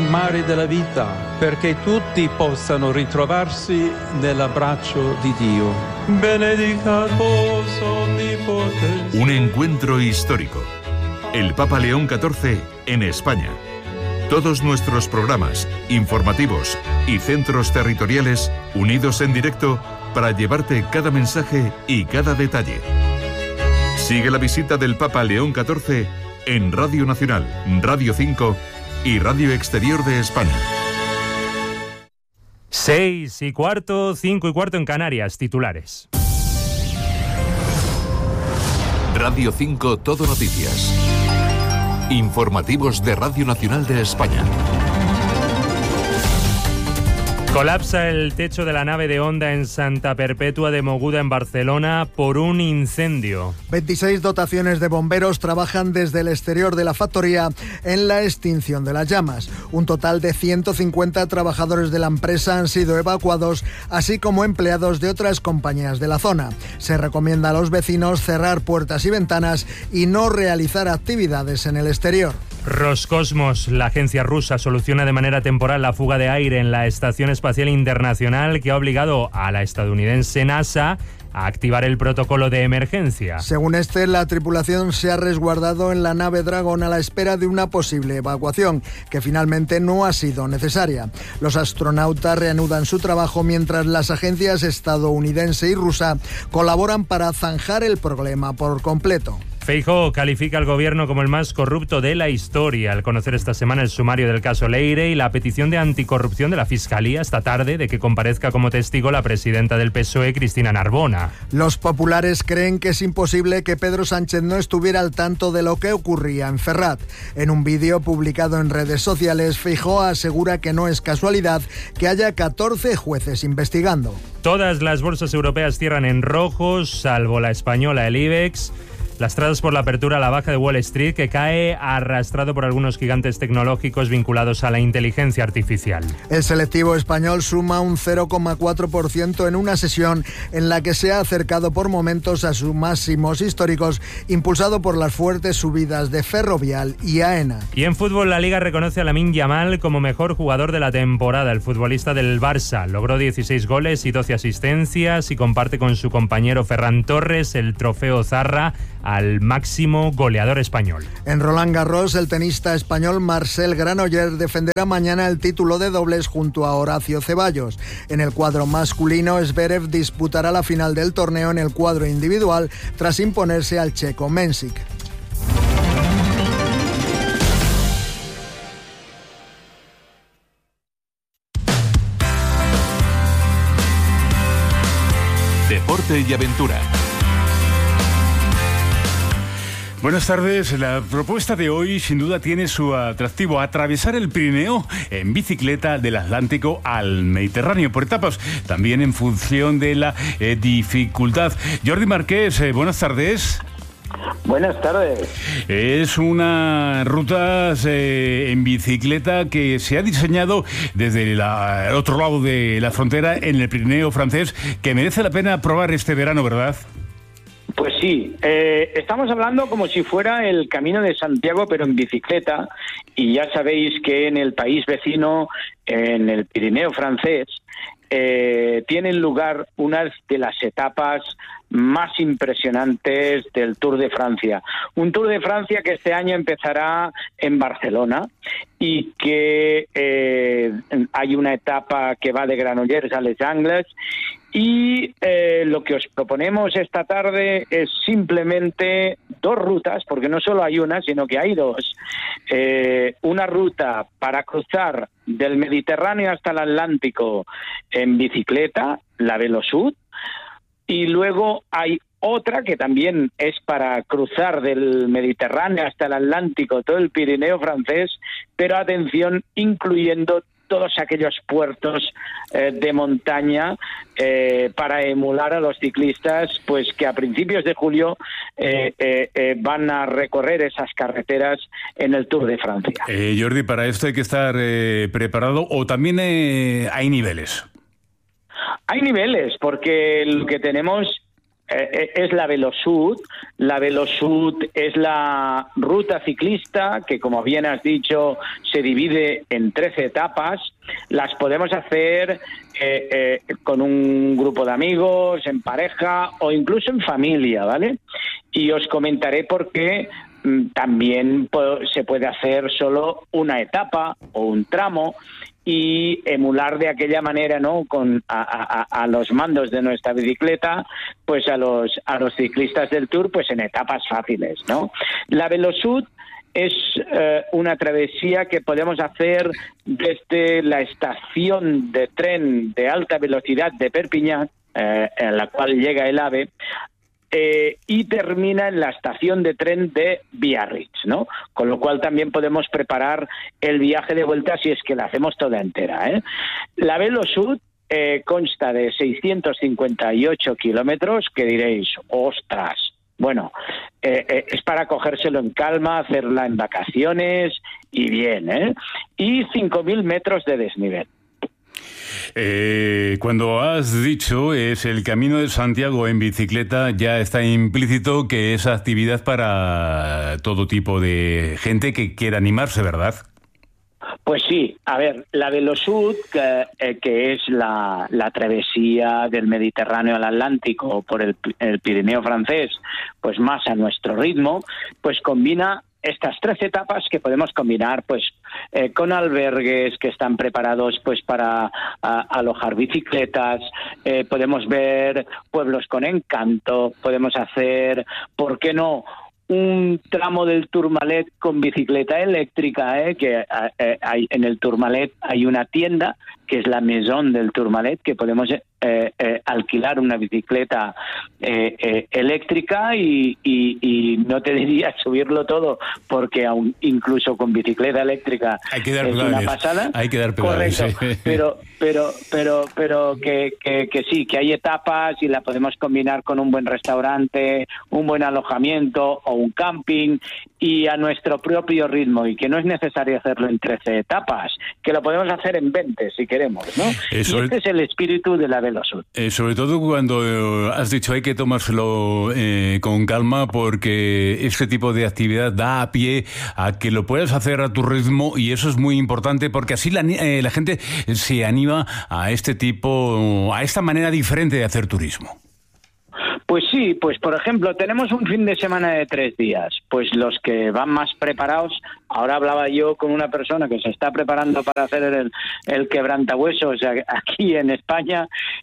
mare della vita, perché tutti possano ritrovarsi nell'abbraccio di Dio. Benedicat vos omnipotens. Un encuentro histórico. El Papa León XIV en España. Todos nuestros programas, informativos y centros territoriales unidos en directo para llevarte cada mensaje y cada detalle. Sigue la visita del Papa León XIV en Radio Nacional, Radio 5 y Radio Exterior de España. 6:15, 5:15 en Canarias, titulares. Radio 5 Todo Noticias. Informativos de Radio Nacional de España. Colapsa el techo de la nave de Honda en Santa Perpetua de Mogoda, en Barcelona, por un incendio. 26 dotaciones de bomberos trabajan desde el exterior de la factoría en la extinción de las llamas. Un total de 150 trabajadores de la empresa han sido evacuados, así como empleados de otras compañías de la zona. Se recomienda a los vecinos cerrar puertas y ventanas y no realizar actividades en el exterior. Roscosmos, la agencia rusa, soluciona de manera temporal la fuga de aire en la Estación Espacial Internacional, que ha obligado a la estadounidense NASA a activar el protocolo de emergencia. Según la tripulación se ha resguardado en la nave Dragon a la espera de una posible evacuación, que finalmente no ha sido necesaria. Los astronautas reanudan su trabajo mientras las agencias estadounidense y rusa colaboran para zanjar el problema por completo. Feijóo califica al gobierno como el más corrupto de la historia al conocer esta semana el sumario del caso Leire y la petición de anticorrupción de la Fiscalía esta tarde de que comparezca como testigo la presidenta del PSOE, Cristina Narbona. Los populares creen que es imposible que Pedro Sánchez no estuviera al tanto de lo que ocurría en Ferrat. En un vídeo publicado en redes sociales, Feijóo asegura que no es casualidad que haya 14 jueces investigando. Todas las bolsas europeas cierran en rojo, salvo la española, el IBEX. Lastrados por la apertura a la baja de Wall Street, que cae arrastrado por algunos gigantes tecnológicos vinculados a la inteligencia artificial. El selectivo español suma un 0,4% en una sesión en la que se ha acercado por momentos a sus máximos históricos, impulsado por las fuertes subidas de Ferrovial y AENA. Y en fútbol, la Liga reconoce a Lamine Yamal como mejor jugador de la temporada. El futbolista del Barça logró 16 goles y 12 asistencias y comparte con su compañero Ferran Torres el trofeo Zarra al máximo goleador español. En Roland Garros, el tenista español Marcel Granollers defenderá mañana el título de dobles junto a Horacio Ceballos. En el cuadro masculino, Zverev disputará la final del torneo en el cuadro individual tras imponerse al checo Mensik. Deporte y aventura. Buenas tardes. La propuesta de hoy sin duda tiene su atractivo: atravesar el Pirineo en bicicleta del Atlántico al Mediterráneo por etapas, también en función de la dificultad. Jordi Marqués, buenas tardes. Buenas tardes. Es una ruta en bicicleta que se ha diseñado desde el otro lado de la frontera, en el Pirineo francés, que merece la pena probar este verano, ¿verdad? Pues sí, estamos hablando como si fuera el Camino de Santiago, pero en bicicleta, y ya sabéis que en el país vecino, en el Pirineo francés, tienen lugar unas de las etapas más impresionantes del Tour de Francia. Un Tour de Francia que este año empezará en Barcelona y que hay una etapa que va de Granollers a Les Angles. Y lo que os proponemos esta tarde es simplemente dos rutas, porque no solo hay una, sino que hay dos. Una ruta para cruzar del Mediterráneo hasta el Atlántico en bicicleta, la Velosud, y luego hay otra que también es para cruzar del Mediterráneo hasta el Atlántico, todo el Pirineo francés, pero atención, incluyendo todos aquellos puertos de montaña para emular a los ciclistas, pues que a principios de julio van a recorrer esas carreteras en el Tour de Francia. Jordi, para esto hay que estar preparado, o también hay niveles. Hay niveles, porque lo que tenemos es la Velosud. La Velosud es la ruta ciclista que, como bien has dicho, se divide en 13 etapas. Las podemos hacer con un grupo de amigos, en pareja o incluso en familia, ¿vale? Y os comentaré por qué también se puede hacer solo una etapa o un tramo y emular de aquella manera, ¿no?, a los mandos de nuestra bicicleta, pues a los ciclistas del Tour, pues en etapas fáciles, ¿no? La Velosud es una travesía que podemos hacer desde la estación de tren de alta velocidad de Perpiñán, en la cual llega el AVE, y termina en la estación de tren de Biarritz, ¿no? Con lo cual también podemos preparar el viaje de vuelta si es que la hacemos toda entera, ¿eh? La Velosud consta de 658 kilómetros, que diréis, ostras, bueno, es para cogérselo en calma, hacerla en vacaciones y bien, ¿eh? Y 5.000 metros de desnivel. Cuando has dicho es el Camino de Santiago en bicicleta, ya está implícito que es actividad para todo tipo de gente que quiera animarse, ¿verdad? Pues sí, a ver, la Velosud, que es la travesía del Mediterráneo al Atlántico por el Pirineo francés, pues más a nuestro ritmo, pues combina estas 13 etapas que podemos combinar pues con albergues que están preparados pues para alojar bicicletas, podemos ver pueblos con encanto, podemos hacer, ¿por qué no?, un tramo del Tourmalet con bicicleta eléctrica, que hay, en el Tourmalet hay una tienda que es la Maison del Tourmalet, que podemos alquilar una bicicleta eléctrica y no te diría subirlo todo, porque aún incluso con bicicleta eléctrica hay que dar es pedales, una pasada. hay que dar pedales. Correcto, pero que sí, que hay etapas y la podemos combinar con un buen restaurante, un buen alojamiento o un camping, y a nuestro propio ritmo, y que no es necesario hacerlo en 13 etapas, que lo podemos hacer en 20 si queremos, ¿no? Y este es el espíritu de la Velosud. Sobre todo cuando has dicho hay que tomárselo con calma, porque este tipo de actividad da a pie a que lo puedas hacer a tu ritmo, y eso es muy importante, porque así la gente se anima a este tipo, a esta manera diferente de hacer turismo. Pues sí, pues por ejemplo, tenemos un fin de semana de 3 días, pues los que van más preparados, ahora hablaba yo con una persona que se está preparando para hacer el quebrantahuesos aquí en España,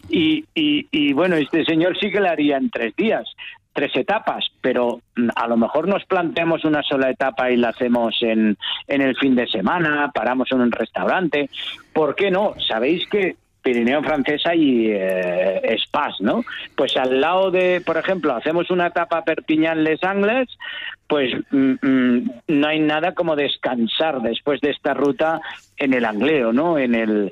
y bueno, este señor sí que lo haría en 3 días. 3 etapas, pero a lo mejor nos planteamos una sola etapa y la hacemos en el fin de semana, paramos en un restaurante. ¿Por qué no? Sabéis que Pirineo francés hay spas, ¿no? Pues al lado de, por ejemplo, hacemos una etapa Perpiñán-Les Angles, pues no hay nada como descansar después de esta ruta en el Angleo, ¿no? En el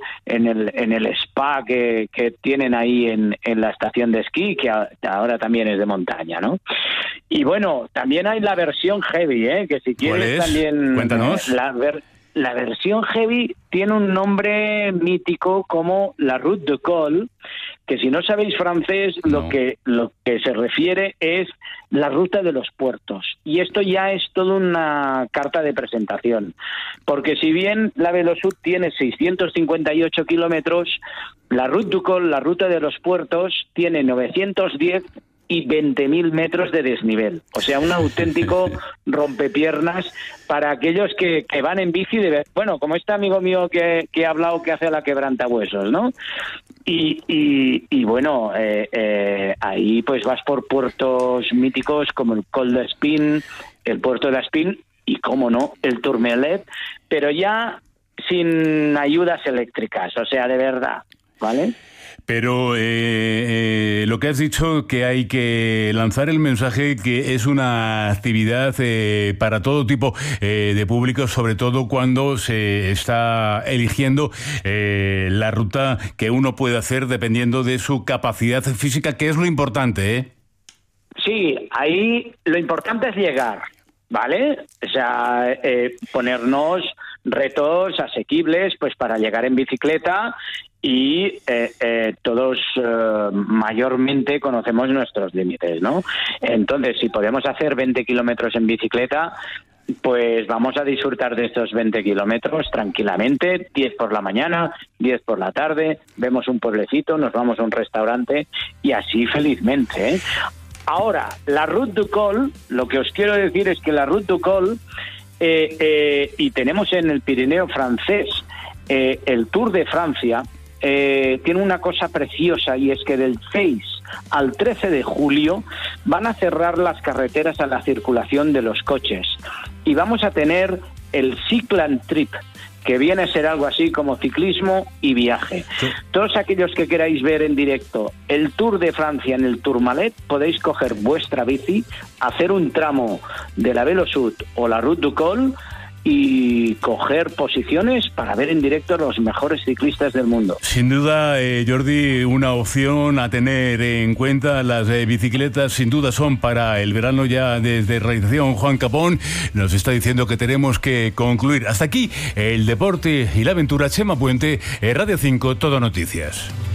spa que tienen ahí en la estación de esquí, que ahora también es de montaña, ¿no? Y bueno, también hay la versión heavy, que si quieres también... Cuéntanos. La versión heavy tiene un nombre mítico como la Route de Col, que si no sabéis francés, no. lo que se refiere es la ruta de los puertos. Y esto ya es toda una carta de presentación. Porque si bien la Velosud tiene 658 kilómetros, la Route du Col, la ruta de los puertos, tiene 910 y 20.000 metros de desnivel. O sea, un auténtico rompepiernas para aquellos que van en bici, bueno, como este amigo mío que ha hablado que hace la quebrantahuesos, ¿no? Y bueno, ahí pues vas por puertos míticos como el Col d'Espín, el puerto de Espín y, cómo no, el Tourmalet, pero ya sin ayudas eléctricas, o sea, de verdad, ¿vale? Pero lo que has dicho, que hay que lanzar el mensaje que es una actividad para todo tipo de público, sobre todo cuando se está eligiendo la ruta que uno puede hacer dependiendo de su capacidad física, que es lo importante, ¿eh? Sí, ahí lo importante es llegar, ¿vale? O sea, ponernos retos asequibles pues para llegar en bicicleta y todos mayormente conocemos nuestros límites, ¿no? Entonces, si podemos hacer 20 kilómetros en bicicleta, pues vamos a disfrutar de estos 20 kilómetros tranquilamente, 10 por la mañana, 10 por la tarde, vemos un pueblecito, nos vamos a un restaurante y así felizmente, ¿eh? Ahora, la Route du Col, lo que os quiero decir es que la Route du Col, y tenemos en el Pirineo francés el Tour de Francia, tiene una cosa preciosa, y es que del 6 al 13 de julio van a cerrar las carreteras a la circulación de los coches y vamos a tener el Cycle Trip, que viene a ser algo así como ciclismo y viaje. Sí. Todos aquellos que queráis ver en directo el Tour de Francia en el Tourmalet, podéis coger vuestra bici, hacer un tramo de la Velosud o la Route du Col y coger posiciones para ver en directo a los mejores ciclistas del mundo. Sin duda, Jordi, una opción a tener en cuenta. Las bicicletas sin duda son para el verano. Ya desde Realización Juan Capón nos está diciendo que tenemos que concluir. Hasta aquí el deporte y la aventura. Chema Puente, Radio 5, Todo Noticias.